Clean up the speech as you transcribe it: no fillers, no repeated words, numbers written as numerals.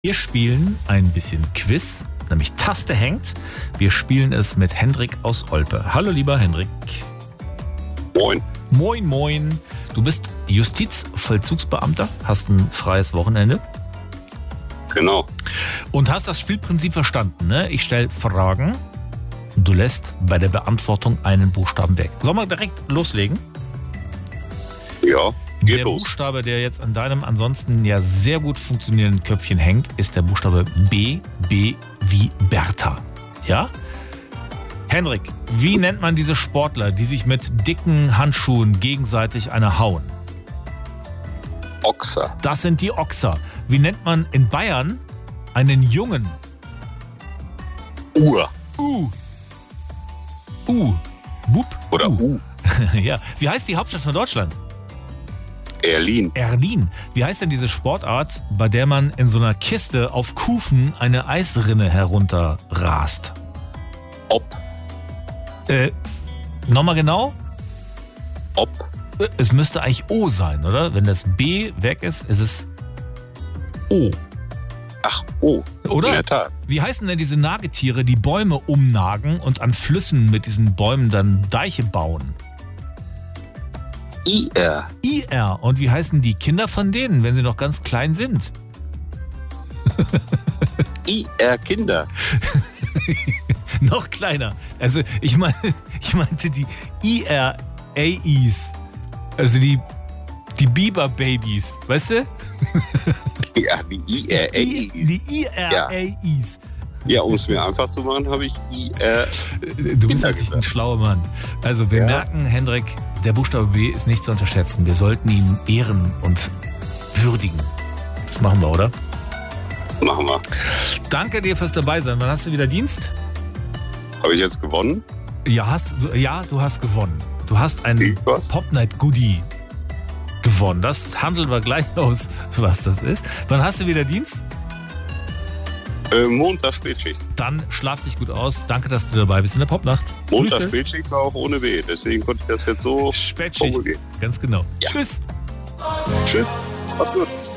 Wir spielen ein bisschen Quiz, nämlich Taste hängt. Wir spielen es mit Hendrik aus Olpe. Hallo lieber Hendrik. Moin. Moin, moin. Du bist Justizvollzugsbeamter, hast ein freies Wochenende. Genau. Und hast das Spielprinzip verstanden, ne? Ich stelle Fragen und du lässt bei der Beantwortung einen Buchstaben weg. Sollen wir direkt loslegen? Ja, geht Der los. Buchstabe, der jetzt an deinem ansonsten ja sehr gut funktionierenden Köpfchen hängt, ist der Buchstabe B. B wie Bertha. Ja? Hendrik, wie nennt man diese Sportler, die sich mit dicken Handschuhen gegenseitig eine hauen? Ochser. Das sind die Ochser. Wie nennt man in Bayern einen Jungen? Uhr. Bub? Oder U. Ja. Wie heißt die Hauptstadt von Deutschland? Erlin. Erlin. Wie heißt denn diese Sportart, bei der man in so einer Kiste auf Kufen eine Eisrinne herunterrast? Ob. Nochmal genau? Ob. Es müsste eigentlich O sein, oder? Wenn das B weg ist, ist es O. Ach, oh. Oder? In der Tat. Wie heißen denn diese Nagetiere, die Bäume umnagen und an Flüssen mit diesen Bäumen dann Deiche bauen? IR. IR. Und wie heißen die Kinder von denen, wenn sie noch ganz klein sind? IR Kinder. Noch kleiner. Also ich meinte die IRAIs. Also die Biber-Babys. Weißt du? Ja, die IRA. Die IRAIs. Ja, um es mir einfach zu machen, habe ich IR. Du bist natürlich ein schlauer Mann. Also wir merken, Hendrik, der Buchstabe B ist nicht zu unterschätzen. Wir sollten ihn ehren und würdigen. Das machen wir, oder? Machen wir. Danke dir fürs Dabeisein. Wann hast du wieder Dienst? Habe ich jetzt gewonnen? Ja, du hast gewonnen. Du hast ein Was? Pop-Night-Goodie gewonnen. Das handeln wir gleich aus, was das ist. Wann hast du wieder Dienst? Montag Spätschicht. Dann schlaf dich gut aus. Danke, dass du dabei bist in der Popnacht. Montag Grüße. Spätschicht war auch ohne W. Deswegen konnte ich das jetzt so Spätschicht. vorgehen. Ganz genau. Ja. Tschüss. Tschüss. Mach's gut.